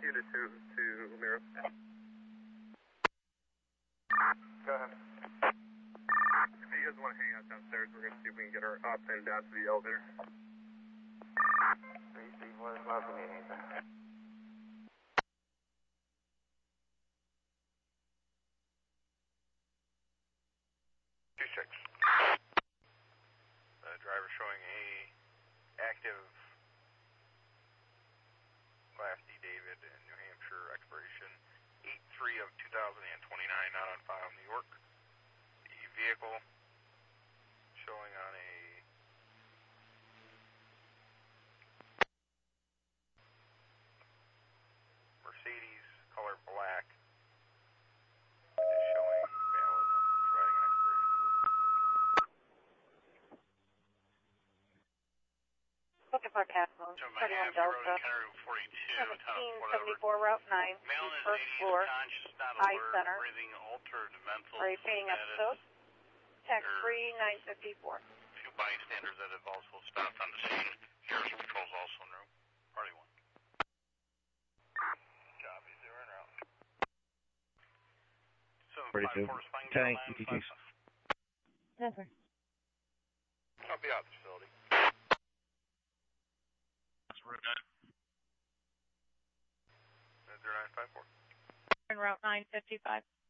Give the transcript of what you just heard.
Unit 2 to Mira. Go ahead. If you guys want to hang out downstairs, we're going to see if we can get her up and down to the elevator. 334 is not me anything. 26. Driver showing a active Class D David in New Hampshire, expiration 8/3 of 2029, not on file in New York. The vehicle showing on a Mercedes, color black, which is showing valid, providing an expiration. Looking for Castle, 31 Delta, 1774 Route 9, first floor, Eye Center. Are you paying episode? Tax free 954. Few bystanders that have also stopped on the scene. Sheriff's Patrol's also in room. Party 1. Copy, 0 en route. 754 Spine Land, 5. Never. Copy out, facility. That's Route 9. 0954. Route 955.